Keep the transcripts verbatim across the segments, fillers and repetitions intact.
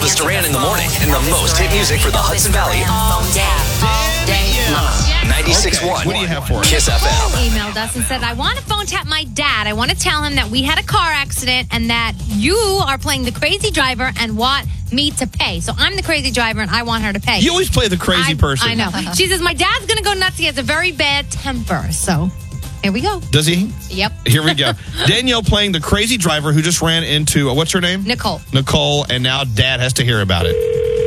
Elvis Duran in the morning and the most hit music for the Hudson Valley. ninety-six point one. Okay, what do you have for us? Kiss F Paul M. emailed us and said, I want to phone tap my dad. I want to tell him that we had a car accident and that you are playing the crazy driver and want me to pay. So I'm the crazy driver and I want her to pay. You always play the crazy I, person. I know. She says, my dad's going to go nuts. He has a very bad temper. So here we go. Does he? Yep. Here we go. Danielle playing the crazy driver who just ran into, uh, what's her name? Nicole. Nicole, and now Dad has to hear about it.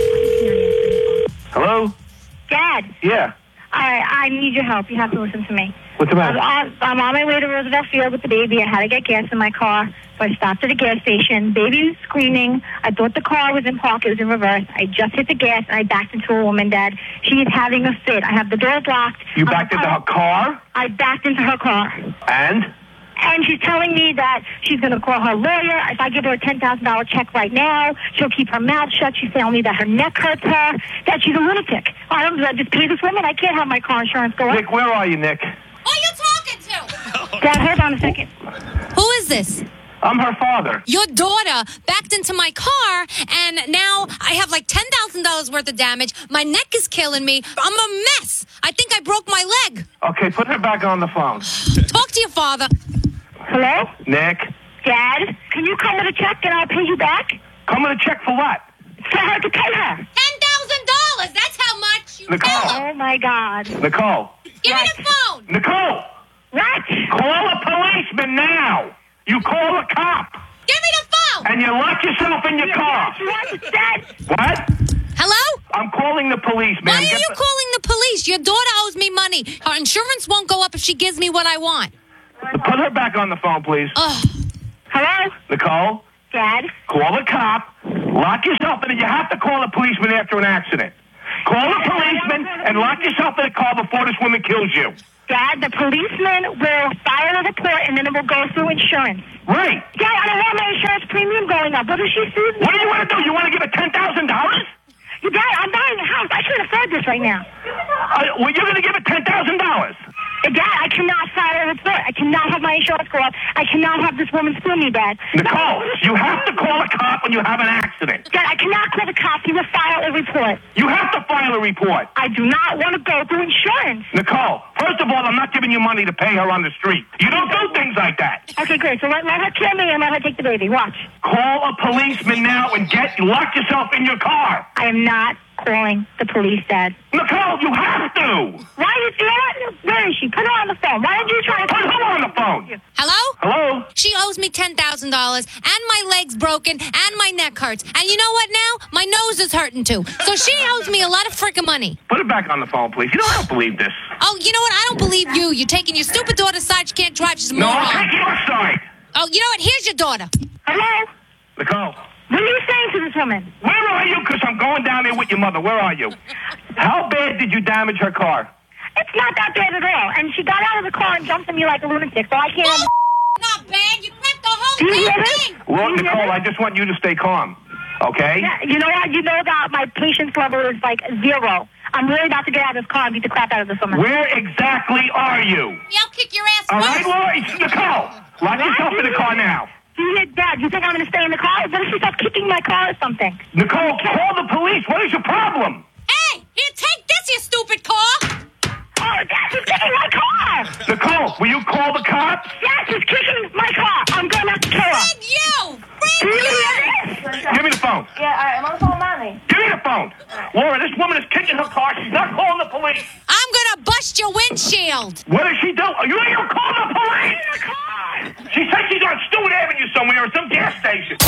Hello? Dad, Yeah. I I need your help. You have to listen to me. What's the matter? I'm on, I'm on my way to Roosevelt Field with the baby. I had to get gas in my car, so I stopped at a gas station. Baby was screaming. I thought the car was in park. It was in reverse. I just hit the gas, and I backed into a woman, Dad. She is having a fit. I have the door blocked. You I'm- backed into her car? I backed into her car. And? And she's telling me that she's going to call her lawyer. If I give her a ten thousand dollars check right now, she'll keep her mouth shut. She's telling me that her neck hurts her, that she's a lunatic. I don't I just pay this woman. I can't have my car insurance go up. Nick, where are you, Nick? Who are you talking to? Dad, hold on a second. Who is this? I'm her father. Your daughter backed into my car, and now I have like ten thousand dollars worth of damage. My neck is killing me. I'm a mess. I think I broke my leg. Okay, put her back on the phone. Talk to your father. Hello? Nick, Dad, can you come with a check and I'll pay you back? come with a check for what? For her to pay her. ten thousand dollars. That's how much you Nicole. tell her. Oh, my God. Nicole. Give me the phone. Nicole! What? Call a policeman now! You call a cop! Give me the phone. And you lock yourself in your car! You understand? What? Hello? I'm calling the police, man. Why are Get you the- calling the police? Your daughter owes me money. Her insurance won't go up if she gives me what I want. Put her back on the phone, please. Ugh. Hello? Nicole, Dad? call a cop, lock yourself in, and you have to call a policeman after an accident. Call a policeman and lock yourself in a car before this woman kills you. Dad, the policeman will file a report and then it will go through insurance. Right. Dad, I don't want my insurance premium going up. What if she sues me? What do you want to do? You want to give her ten thousand dollars? You Dad, I'm buying a house. I can't afford this right now. Uh, well, you're going to give her ten thousand dollars. Dad, I cannot file a report. I cannot have my insurance go up. I cannot have this woman sue me, Dad. Nicole, you have to call a cop when you have an accident. Dad, I cannot call the cops. He will file a report. You have to file a report. I do not want to go through insurance. Nicole, first of all, I'm not giving you money to pay her on the street. You don't do things like that. Okay, great. So let, let her kill me and let her take the baby. Watch. Call a policeman now and get lock yourself in your car. I am not calling the police, Dad. Nicole, you have to. Why did you know? Where is she? Put her on the phone. Why did you try to Put her on the phone. Hello? Hello? She owes me ten thousand dollars, and my leg's broken, and my neck hurts. And you know what now? My nose is hurting too. So she owes me a lot of freaking money. Put her back on the phone, please. You know, I don't believe this. Oh, you know what? I don't believe you. You're taking your stupid daughter's side. She can't drive. She's a No, moron. I'll take your side. Oh, you know what? Here's your daughter. Hello? Nicole, What are you saying to this woman? where are you? Because I'm going down there with your mother. Where are you? How bad did you damage her car? It's not that bad at all. And she got out of the car and jumped at me like a lunatic, so I can't... Oh, not bad. You cracked the whole Do you hear damn this? thing. Look, You hear Nicole, this? I just want you to stay calm, okay? Yeah, you know what? You know that my patience level is like zero. I'm really about to get out of this car and beat the crap out of this woman. Where exactly are you? Yeah, I'll kick your ass All right, first. Laura, it's Nicole. Lock yourself in the car now. Do you hear, Dad, you think I'm going to stay in the car? What if she starts kicking my car or something? Nicole, call the police. What is your problem? Hey, here, take this, you stupid car. Oh, Dad, she's kicking my car! Nicole, will you call the cops? Yes, she's kicking my car. I'm going to have to kill her. Fred, you. Do you Fred, hear you. this? Give me the phone. Yeah, all right, I'm on the phone, Mommy. Give me the phone. Laura, this woman is kicking her car. She's not calling the police. I'm gonna bust your windshield. What does she do? Are you able to call the police? In the car! She said she's on Stewart Avenue somewhere or some gas station.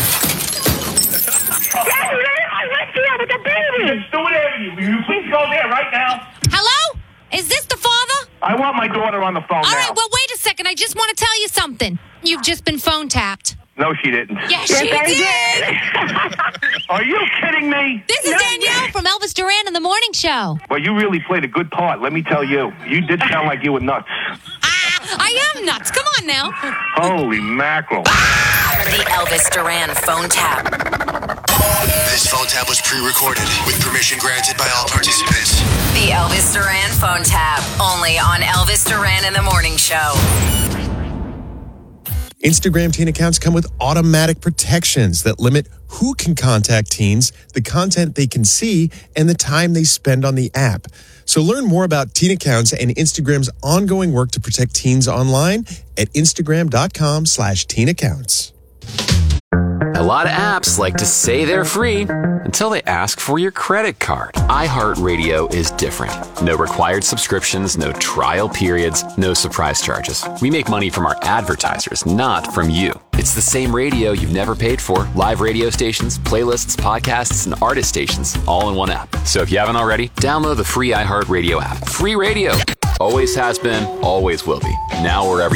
Dad, you know, I went here with the baby. Stewart Avenue. Will you please go there right now? Hello? Is this the father? I want my daughter on the phone All now. right, well, wait a second. I just want to tell you something. You've just been phone tapped. No, she didn't. Yes, Yes, she I did. Are you kidding me? This is No, Danielle from Elvis Duran in the Morning Show. Well, you really played a good part, let me tell you. You did sound like you were nuts. Ah, I am nuts. Come on now. Holy mackerel. The Elvis Duran phone tap. This phone tap was pre-recorded with permission granted by all participants. The Elvis Duran phone tap. Only on Elvis Duran in the Morning Show. Instagram teen accounts come with automatic protections that limit who can contact teens, the content they can see, and the time they spend on the app. So learn more about teen accounts and Instagram's ongoing work to protect teens online at Instagram.com slash teen accounts. A lot of apps like to say they're free until they ask for your credit card. iHeartRadio is different. No required subscriptions, no trial periods, no surprise charges. We make money from our advertisers, not from you. It's the same radio you've never paid for. Live radio stations, playlists, podcasts, and artist stations, all in one app. So if you haven't already, download the free iHeartRadio app. Free radio. Always has been, always will be. Now wherever you